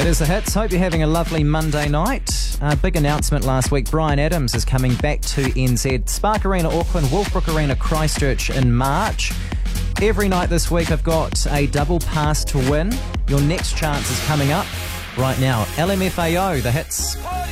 It is the Hits. Hope you're having a lovely Monday night. Big announcement last week. Bryan Adams is coming back to NZ. Spark Arena Auckland, Wolfbrook Arena Christchurch in March. Every night this week I've got a double pass to win. Your next chance is coming up right now. LMFAO, the Hits.